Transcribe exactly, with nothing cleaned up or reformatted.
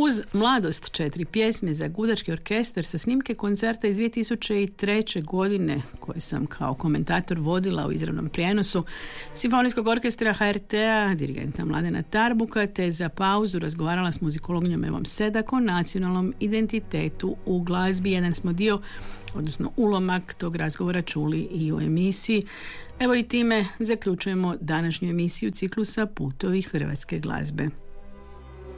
Uz Mladost, četiri pjesme za gudački orkestar sa snimke koncerta iz dvije tisuće treće. godine koje sam kao komentator vodila u izravnom prijenosu Simfonijskog orkestra ha er te-a, dirigenta Mladena Tarbuka, te za pauzu razgovarala s muzikologinjom Evom Sedak o nacionalnom identitetu u glazbi. Jedan smo dio, odnosno ulomak tog razgovora čuli i u emisiji. Evo i time zaključujemo današnju emisiju ciklusa Putovi hrvatske glazbe.